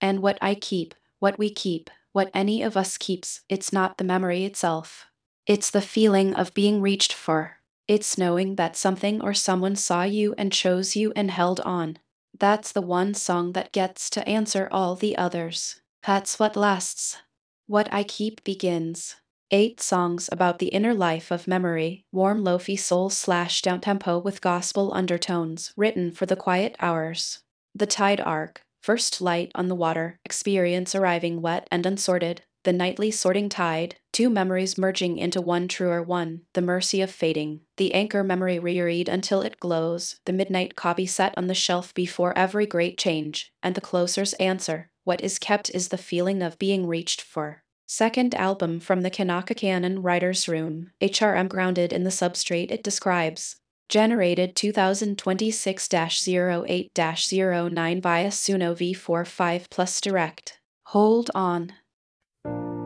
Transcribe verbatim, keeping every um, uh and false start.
And what I keep, what we keep, what any of us keeps, it's not the memory itself. It's the feeling of being reached for. It's knowing that something or someone saw you and chose you and held on. That's the one song that gets to answer all the others. That's what lasts. What I Keep begins. Eight songs about the inner life of memory, warm lofi soul slash downtempo with gospel undertones, written for the quiet hours. The tide arc, first light on the water, experience arriving wet and unsorted, the nightly sorting tide, two memories merging into one truer one, the mercy of fading, the anchor memory reread until it glows, the midnight copy set on the shelf before every great change, and the closer's answer, what is kept is the feeling of being reached for. Second album from the Kanaka Canon Writer's Room, H R M grounded in the substrate it describes. Generated twenty twenty-six dash oh eight dash oh nine via Suno v forty-five plus direct. Hold on.